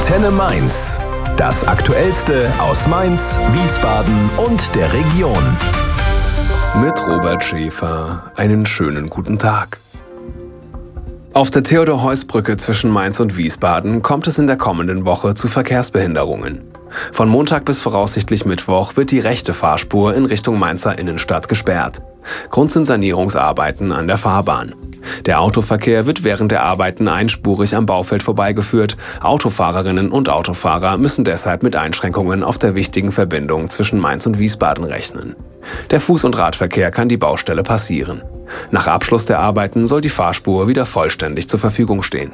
Antenne Mainz. Das Aktuellste aus Mainz, Wiesbaden und der Region. Mit Robert Schäfer. Einen schönen guten Tag. Auf der Theodor-Heuss-Brücke zwischen Mainz und Wiesbaden kommt es in der kommenden Woche zu Verkehrsbehinderungen. Von Montag bis voraussichtlich Mittwoch wird die rechte Fahrspur in Richtung Mainzer Innenstadt gesperrt. Grund sind Sanierungsarbeiten an der Fahrbahn. Der Autoverkehr wird während der Arbeiten einspurig am Baufeld vorbeigeführt. Autofahrerinnen und Autofahrer müssen deshalb mit Einschränkungen auf der wichtigen Verbindung zwischen Mainz und Wiesbaden rechnen. Der Fuß- und Radverkehr kann die Baustelle passieren. Nach Abschluss der Arbeiten soll die Fahrspur wieder vollständig zur Verfügung stehen.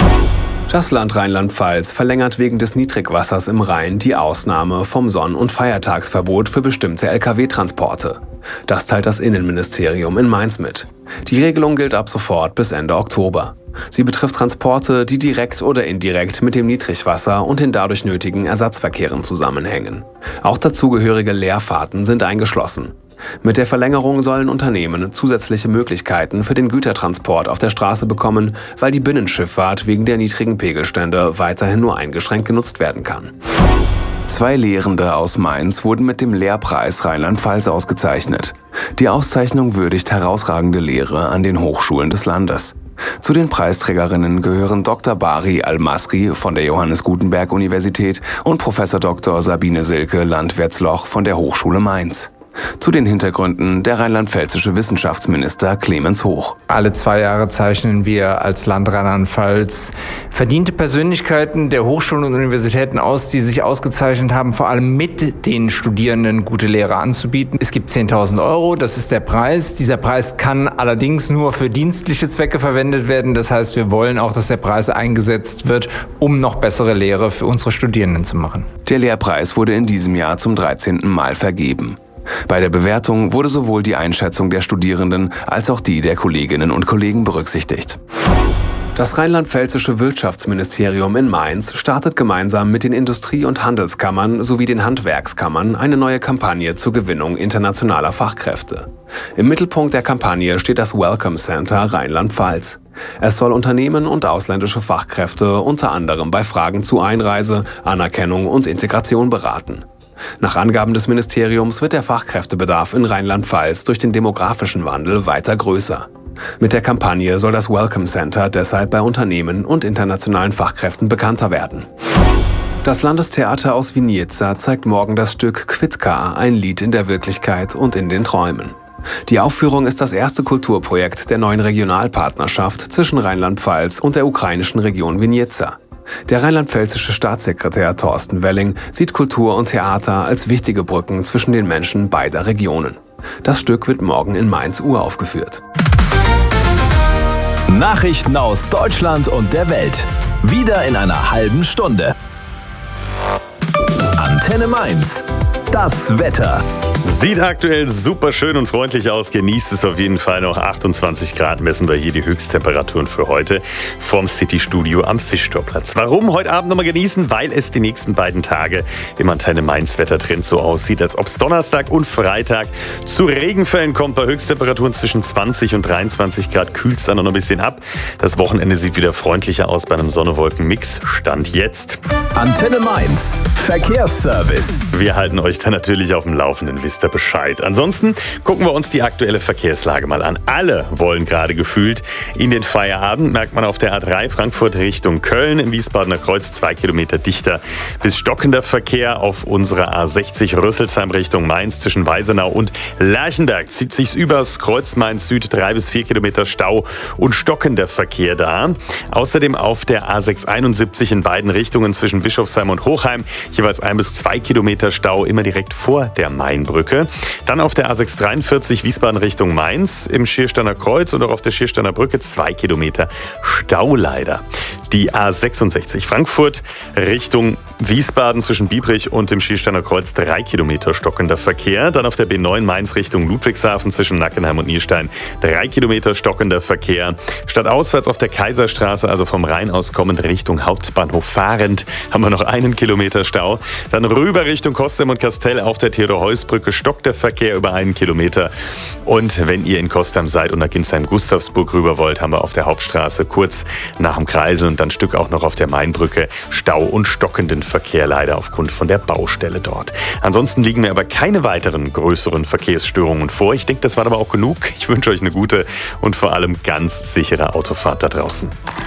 Das Land Rheinland-Pfalz verlängert wegen des Niedrigwassers im Rhein die Ausnahme vom Sonn- und Feiertagsverbot für bestimmte Lkw-Transporte. Das teilt das Innenministerium in Mainz mit. Die Regelung gilt ab sofort bis Ende Oktober. Sie betrifft Transporte, die direkt oder indirekt mit dem Niedrigwasser und den dadurch nötigen Ersatzverkehren zusammenhängen. Auch dazugehörige Leerfahrten sind eingeschlossen. Mit der Verlängerung sollen Unternehmen zusätzliche Möglichkeiten für den Gütertransport auf der Straße bekommen, weil die Binnenschifffahrt wegen der niedrigen Pegelstände weiterhin nur eingeschränkt genutzt werden kann. 2 Lehrende aus Mainz wurden mit dem Lehrpreis Rheinland-Pfalz ausgezeichnet. Die Auszeichnung würdigt herausragende Lehre an den Hochschulen des Landes. Zu den Preisträgerinnen gehören Dr. Bari Al-Masri von der Johannes Gutenberg Universität und Prof. Dr. Sabine Silke Landwärtsloch von der Hochschule Mainz. Zu den Hintergründen der rheinland-pfälzische Wissenschaftsminister Clemens Hoch. Alle 2 Jahre zeichnen wir als Land Rheinland-Pfalz verdiente Persönlichkeiten der Hochschulen und Universitäten aus, die sich ausgezeichnet haben, vor allem mit den Studierenden gute Lehre anzubieten. Es gibt 10.000 Euro, das ist der Preis. Dieser Preis kann allerdings nur für dienstliche Zwecke verwendet werden. Das heißt, wir wollen auch, dass der Preis eingesetzt wird, um noch bessere Lehre für unsere Studierenden zu machen. Der Lehrpreis wurde in diesem Jahr zum 13. Mal vergeben. Bei der Bewertung wurde sowohl die Einschätzung der Studierenden als auch die der Kolleginnen und Kollegen berücksichtigt. Das rheinland-pfälzische Wirtschaftsministerium in Mainz startet gemeinsam mit den Industrie- und Handelskammern sowie den Handwerkskammern eine neue Kampagne zur Gewinnung internationaler Fachkräfte. Im Mittelpunkt der Kampagne steht das Welcome Center Rheinland-Pfalz. Es soll Unternehmen und ausländische Fachkräfte unter anderem bei Fragen zu Einreise, Anerkennung und Integration beraten. Nach Angaben des Ministeriums wird der Fachkräftebedarf in Rheinland-Pfalz durch den demografischen Wandel weiter größer. Mit der Kampagne soll das Welcome Center deshalb bei Unternehmen und internationalen Fachkräften bekannter werden. Das Landestheater aus Vinieca zeigt morgen das Stück Kvitka, ein Lied in der Wirklichkeit und in den Träumen. Die Aufführung ist das erste Kulturprojekt der neuen Regionalpartnerschaft zwischen Rheinland-Pfalz und der ukrainischen Region Vinieca. Der rheinland-pfälzische Staatssekretär Thorsten Welling sieht Kultur und Theater als wichtige Brücken zwischen den Menschen beider Regionen. Das Stück wird morgen in Mainz uraufgeführt. Nachrichten aus Deutschland und der Welt. Wieder in einer halben Stunde. Antenne Mainz. Das Wetter. Sieht aktuell super schön und freundlich aus. Genießt es auf jeden Fall noch. 28 Grad messen wir hier die Höchsttemperaturen für heute vom City-Studio am Fischtorplatz. Warum heute Abend nochmal genießen? Weil es die nächsten beiden Tage im Antenne Mainz Wettertrend so aussieht, als ob es Donnerstag und Freitag zu Regenfällen kommt. Bei Höchsttemperaturen zwischen 20 und 23 Grad kühlt es dann noch ein bisschen ab. Das Wochenende sieht wieder freundlicher aus bei einem Sonne-Wolken-Mix. Stand jetzt. Antenne Mainz. Verkehrsservice. Wir halten euch dann natürlich auf dem Laufenden. Wisst ihr Bescheid. Ansonsten gucken wir uns die aktuelle Verkehrslage mal an. Alle wollen gerade gefühlt in den Feierabend. Merkt man auf der A3 Frankfurt Richtung Köln. Im Wiesbadener Kreuz 2 Kilometer dichter bis stockender Verkehr. Auf unserer A60 Rüsselsheim Richtung Mainz zwischen Weisenau und Lerchenberg zieht sich's übers Kreuz Mainz Süd 3 bis 4 Kilometer Stau und stockender Verkehr da. Außerdem auf der A671 in beiden Richtungen zwischen Bischofsheim und Hochheim jeweils 1 bis 2 Kilometer Stau immer direkt vor der Mainbrücke. Dann auf der A643 Wiesbaden Richtung Mainz im Schiersteiner Kreuz und auch auf der Schiersteiner Brücke 2 Kilometer Stau leider. Die A66 Frankfurt Richtung Wiesbaden zwischen Biebrich und dem Schiersteiner Kreuz 3 Kilometer stockender Verkehr. Dann auf der B9 Mainz Richtung Ludwigshafen zwischen Nackenheim und Nierstein 3 Kilometer stockender Verkehr. Stadtauswärts auf der Kaiserstraße, also vom Rhein aus kommend Richtung Hauptbahnhof fahrend, haben wir noch 1 Kilometer Stau. Dann rüber Richtung Kostem und Kastell Kastell auf der Theodor-Heuss-Brücke stockt der Verkehr über 1 Kilometer. Und wenn ihr in Kostheim seid und nach Ginsheim-Gustavsburg rüber wollt, haben wir auf der Hauptstraße kurz nach dem Kreisel und dann ein Stück auch noch auf der Mainbrücke Stau und stockenden Verkehr leider aufgrund von der Baustelle dort. Ansonsten liegen mir aber keine weiteren größeren Verkehrsstörungen vor. Ich denke, das war aber auch genug. Ich wünsche euch eine gute und vor allem ganz sichere Autofahrt da draußen.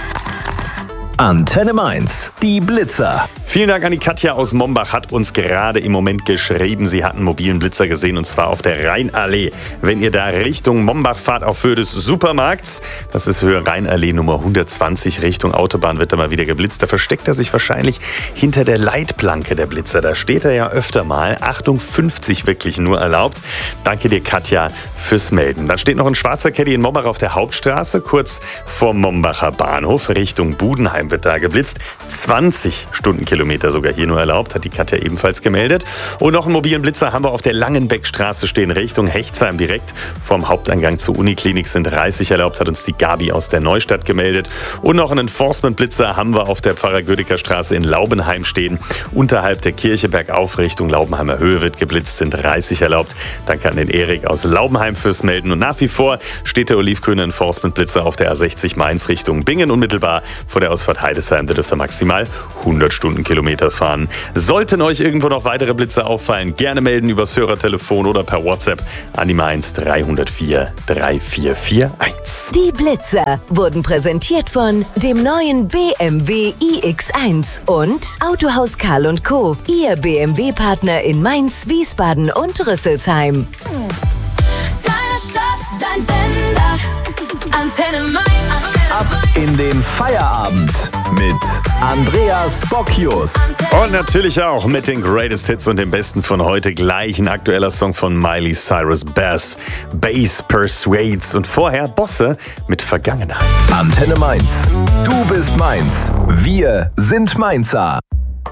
Antenne Mainz, die Blitzer. Vielen Dank an die Katja aus Mombach, hat uns gerade im Moment geschrieben, sie hat einen mobilen Blitzer gesehen und zwar auf der Rheinallee. Wenn ihr da Richtung Mombach fahrt, auf Höhe des Supermarkts, das ist Höhe Rheinallee Nummer 120, Richtung Autobahn wird da mal wieder geblitzt. Da versteckt er sich wahrscheinlich hinter der Leitplanke, der Blitzer. Da steht er ja öfter mal. Achtung, 50 wirklich nur erlaubt. Danke dir, Katja, fürs Melden. Dann steht noch ein schwarzer Caddy in Mombach auf der Hauptstraße, kurz vor Mombacher Bahnhof, Richtung Budenheim wird da geblitzt. 20 Stundenkilometer sogar hier nur erlaubt, hat die Katja ebenfalls gemeldet. Und noch einen mobilen Blitzer haben wir auf der Langenbeckstraße stehen, Richtung Hechtsheim, direkt vom Haupteingang zur Uniklinik sind 30 erlaubt, hat uns die Gabi aus der Neustadt gemeldet. Und noch einen Enforcement-Blitzer haben wir auf der Pfarrer-Gödecker-Straße in Laubenheim stehen. Unterhalb der Kirche bergauf Richtung Laubenheimer Höhe wird geblitzt, sind 30 erlaubt. Danke an den Erik aus Laubenheim fürs Melden. Und nach wie vor steht der Olivgrüne Enforcement-Blitzer auf der A60 Mainz Richtung Bingen unmittelbar vor der Ausfahrt Heidesheim. Da dürft ihr maximal 100 Stundenkilometer fahren. Sollten euch irgendwo noch weitere Blitze auffallen, gerne melden übers Hörertelefon oder per WhatsApp an die Mainz 304 3441. Die Blitzer wurden präsentiert von dem neuen BMW iX1 und Autohaus Karl & Co., Ihr BMW-Partner in Mainz, Wiesbaden und Rüsselsheim. Deine Stadt, dein Sender, Antenne Mainz. Ab in den Feierabend mit Andreas Bocchius. Und natürlich auch mit den Greatest Hits und dem Besten von heute. Gleich ein aktueller Song von Miley Cyrus, Bass Persuades. Und vorher Bosse mit Vergangenheit. Antenne Mainz. Du bist Mainz. Wir sind Mainzer.